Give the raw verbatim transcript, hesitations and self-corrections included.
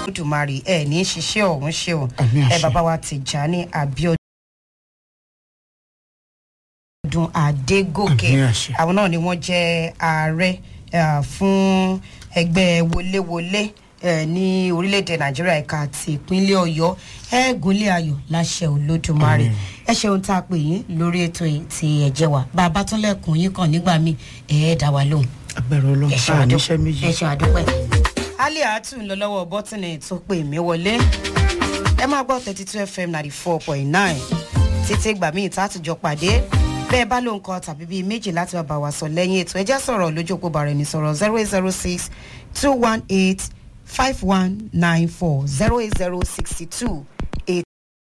Olódùmarè ẹ ní ṣiṣẹ́ ọ̀hún ṣe o ẹ bàbá wa Tìjání Abíọ́dún Adégòkè àwọn náà ni wọ́n jẹ́ ààrẹ fún ẹgbẹ́ wọléwọlé ní orílẹ̀-èdè Nàìjíríà ẹ̀ka àti ìpínlẹ̀ Ọ̀yọ́ ẹ̀gúnlé ayọ̀ láṣẹ Olódùmarè ẹ ṣeun tá a pè yín lórí ètò tí ẹ jẹ́ wa bàbá tún lẹ́kùn yín kàn nígbà míì ẹ̀ dá wa lóhùn. abẹ́rẹ́ ọlọ́run sáà níṣẹ́ méjì. ẹ ṣe àdúpẹ́. Aliatu ń lọ lọ́wọ́ bọ́tìnì tó pè mí wọlé ẹ máa gbọ́ thirty two F M ninety four point nine títí ìgbà míì tá a tún jọ pàdé bẹ́ẹ̀ bá ló ń kọ́ tàbí bíi méjì láti bá wa sọ lẹ́yìn ètò ẹjẹ́ sọ̀rọ̀ lójú òpó bàrẹ̀ ní sọ̀rọ̀ zero eight zero six two one eight five one nine four zero eight zero sixty two